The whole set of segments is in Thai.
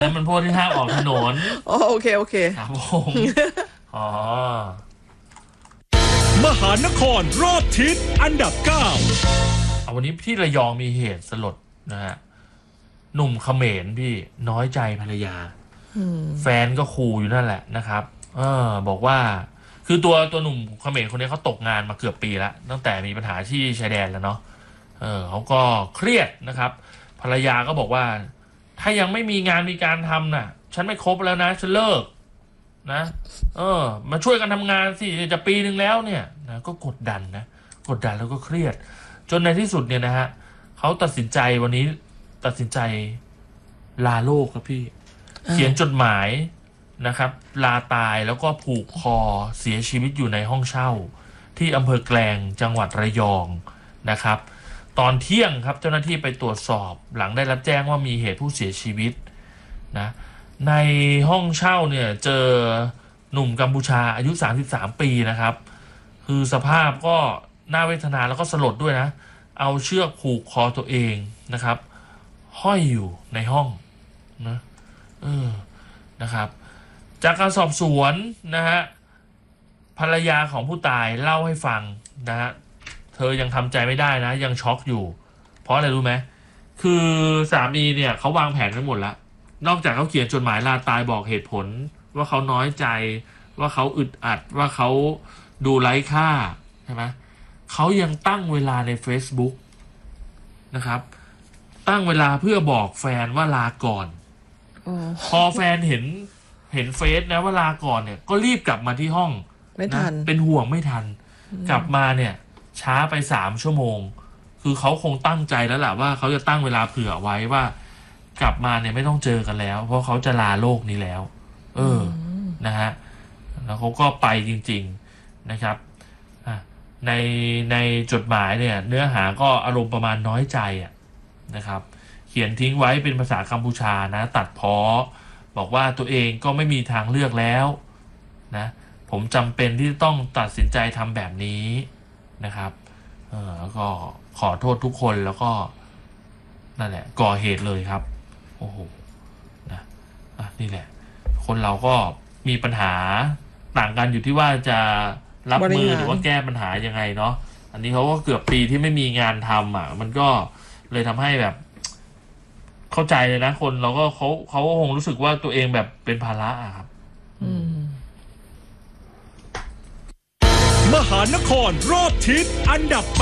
นั่นมันพวกที่ห้ามออกถนนอ๋อโอเคโอเคครับผมอ๋อมหานครรอบทิศอันดับ9 วันนี้ที่ระยองมีเหตุสลดนะฮะหนุ่มเขมรพี่น้อยใจภรรยาแฟนก็ขู่อยู่นั่นแหละนะครับบอกว่าคือตัวหนุ่มเขมรคนนี้เขาตกงานมาเกือบปีแล้วตั้งแต่มีปัญหาที่ชายแดนแล้วเนาะเขาก็เครียดนะครับภรรยาก็บอกว่าถ้ายังไม่มีงานมีการทำน่ะฉันไม่คบแล้วนะฉันเลิกนะมาช่วยกันทำงานสิจะปีหนึ่งแล้วเนี่ยนะก็กดดันแล้วก็เครียดจนในที่สุดเนี่ยนะฮะเขาตัดสินใจวันนี้ตัดสินใจลาโลกครับพี่เขียนจดหมายนะครับลาตายแล้วก็ผูกคอเสียชีวิตอยู่ในห้องเช่าที่อำเภอแกลงจังหวัดระยองนะครับตอนเที่ยงครับเจ้าหน้าที่ไปตรวจสอบหลังได้รับแจ้งว่ามีเหตุผู้เสียชีวิตนะในห้องเช่าเนี่ยเจอหนุ่มกัมพูชาอายุ33 ปีนะครับคือสภาพก็น่าเวทนาแล้วก็สลดด้วยนะเอาเชือกผูกคอตัวเองนะครับห้อยอยู่ในห้องนะนะครับจากการสอบสวนนะฮะภรรยาของผู้ตายเล่าให้ฟังนะฮะเธอยังทำใจไม่ได้นะยังช็อกอยู่เพราะอะไรรู้ไหมคือสามีเนี่ยเขาวางแผนไว้หมดแล้วนอกจากเขาเขียนจดหมายลาตายบอกเหตุผลว่าเขาน้อยใจว่าเขาอึดอัดว่าเขาดูไร้ค่าใช่ไหมเขายังตั้งเวลาใน Facebook นะครับตั้งเวลาเพื่อบอกแฟนว่าลาก่อนพอแฟนเห็นเฟซนะว่าลาก่อนเนี่ยก็รีบกลับมาที่ห้องไม่ทันเป็นห่วงไม่ทันกลับมาเนี่ยช้าไป3 ชั่วโมงคือเขาคงตั้งใจแล้วแหละว่าเขาจะตั้งเวลาเผื่อไว้ว่ากลับมาเนี่ยไม่ต้องเจอกันแล้วเพราะเขาจะลาโลกนี้แล้วนะฮะแล้วเขาก็ไปจริงๆนะครับในจดหมายเนี่ยเนื้อหาก็อารมณ์ประมาณน้อยใจนะครับเขียนทิ้งไว้เป็นภาษากัมพูชานะตัดพ้อบอกว่าตัวเองก็ไม่มีทางเลือกแล้วนะผมจำเป็นที่ต้องตัดสินใจทำแบบนี้นะครับแล้วก็ขอโทษทุกคนแล้วก็นั่นแหละก่อเหตุเลยครับโอ้โหนะนี่แหละคนเราก็มีปัญหาต่างกันอยู่ที่ว่าจะรับมือหรือว่าแก้ปัญหายังไงเนาะอันนี้เขาก็เกือบปีที่ไม่มีงานทำมันก็เลยทำให้แบบเข้าใจเลยนะคนเราก็เขาคงรู้สึกว่าตัวเองแบบเป็นภาระครับมหานครรอบทิศอันดับ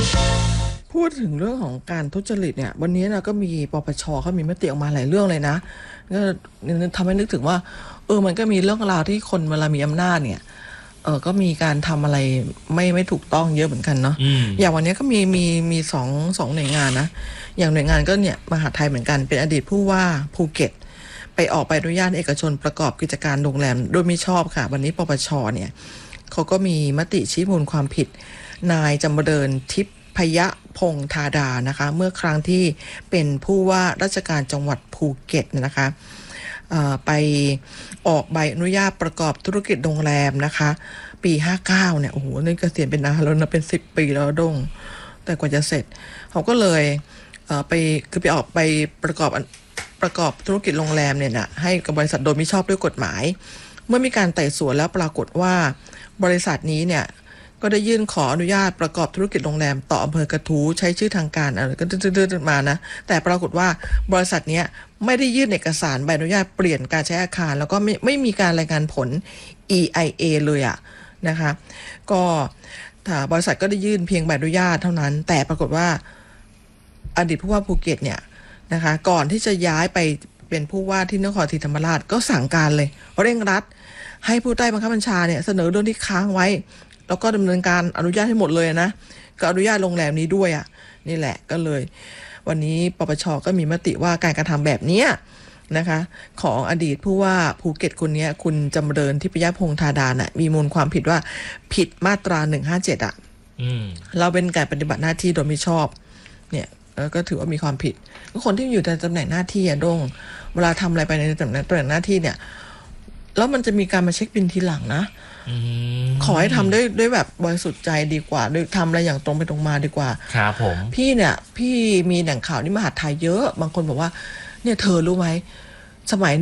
8 พูดถึงเรื่องของการทุจริตเนี่ยวันนี้นะก็มีปปชเขามีมติออกมาหลายเรื่องเลยนะก็ทำให้นึกถึงว่ามันก็มีเรื่องราวที่คนเวลามีอำนาจเนี่ยก็มีการทำอะไรไม่ถูกต้องเยอะเหมือนกันเนาะอย่างวันนี้ก็มีสองหน่วยงานนะอย่างหน่วยงานก็เนี่ยมหาไทยเหมือนกันเป็นอดีตผู้ว่าภูเก็ตไปออกใบอนุญาตเอกชนประกอบกิจการโรงแรมโดยไม่ชอบค่ะวันนี้ปปชเนี่ยเขาก็มีมติชี้มูลความผิดนายจำเริญทิพยพงษ์ธาดานะคะเมื่อครั้งที่เป็นผู้ว่าราชการจังหวัดภูเก็ตนะคะไปออกใบอนุญาตประกอบธุรกิจโรงแรมนะคะปี59เนี่ยโอ้โหนี่เกษียณเป็นนานแล้วนะเป็น10 ปีแล้วดงแต่กว่าจะเสร็จเขาก็เลยไปออกไปประกอบธุรกิจโรงแรมเนี่ยนะให้กับบริษัทโดยมิชอบด้วยกฎหมายเมื่อมีการไต่สวนแล้วปรากฏว่าบริษัทนี้เนี่ยก็ได้ยื่นขออนุญาตประกอบธุรกิจโรงแรมต่ออำเภอกระทู้ใช้ชื่อทางการอะไรก็ดื้อๆมานะแต่ปรากฏว่าบริษัทนี้ไม่ได้ยื่นเอกสารใบอนุญาตเปลี่ยนการใช้อาคารแล้วก็ไม่มีการรายงานผล EIA เลยนะคะก็บริษัทก็ได้ยื่นเพียงใบอนุญาตเท่านั้นแต่ปรากฏว่าอดีตผู้ว่าภูเก็ตเนี่ยนะคะก่อนที่จะย้ายไปเป็นผู้ว่าที่นครศรีธรรมราชก็สั่งการเลยเร่งรัดให้ผู้ใต้บังคับบัญชาเนี่ยเสนอเรื่องที่ค้างไว้แล้วก็ดำเนินการอนุญาตให้หมดเลยนะก็อนุญาตโรงแรมนี้ด้วยนี่แหละก็เลยวันนี้ปปชก็มีมติว่าการกระทำแบบนี้นะคะของอดีตผู้ว่าภูเก็ตคนนี้คุณจำเริญทิพยพงษ์ธาดาน่ะมีมูลความผิดว่าผิดมาตรา157เราเป็นการปฏิบัติหน้าที่โดยไม่ชอบเนี่ยก็ถือว่ามีความผิดคนที่อยู่ในตำแหน่งหน้าที่ดงเวลาทำอะไรไปในตำแหน่งหน้าที่เนี่ยแล้วมันจะมีการมาเช็คบิลทีหลังนะขอให้ทำด้วยแบบบริสุทธิ์ใจดีกว่าด้วยทำอะไรอย่างตรงไปตรงมาดีกว่าครับผมพี่มีแหล่งข่าวที่มหาไทยเยอะบางคนบอกว่าเนี่ยเธอรู้ไหมสมัย